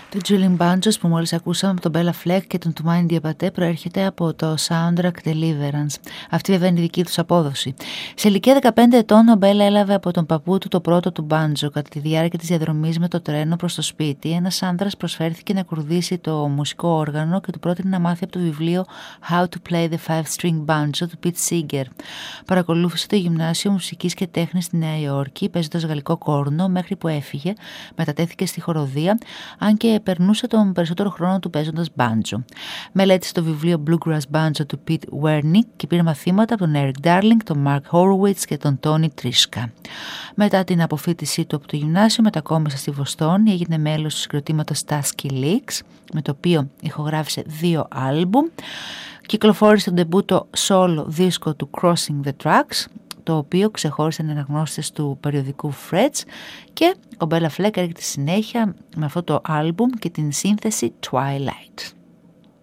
Το Julian Banjos που μόλις ακούσαμε από τον Bella Fleck και τον Tumaini Diabate προέρχεται από το soundtrack Deliverance. Αυτή βέβαια είναι η δική τους απόδοση. Σε ηλικία 15 ετών ο Bella έλαβε από τον παππού του το πρώτο του μπάντζο. Κατά τη διάρκεια της διαδρομής με το τρένο προς το σπίτι, ένας άνδρας προσφέρθηκε να κουρδίσει το μουσικό όργανο και του πρότεινε να μάθει από το βιβλίο How to Play the Five-String Banjo του Pete Seeger. Παρακολούθησε το Γυμνάσιο Μουσικής και Τέχνης στη Νέα Υόρκη, παίζοντας γαλλικό κόρνο μέχρι που έφυγε, μετατέθηκε στη χοροδία, αν και περνούσε τον περισσότερο χρόνο του παίζοντας μπάντζο. Μελέτησε το βιβλίο Bluegrass Banjo του Pete Wernick και πήρε μαθήματα από τον Eric Darling, τον Mark Horowitz και τον Tony Trischka. Μετά την αποφοίτησή του από το γυμνάσιο μετακόμισε στη Βοστόνη, έγινε μέλος του συγκροτήματος Tusky Leaks, με το οποίο ηχογράφησε 2 άλμπουμ. Κυκλοφόρησε τον ντεμπούτο solo δίσκο του Crossing the Tracks, το οποίο ξεχώρισαν οι αναγνώστες του περιοδικού Freds, και ο Bella Fleck έρχεται συνέχεια με αυτό το άλμπουμ και την σύνθεση Twilight.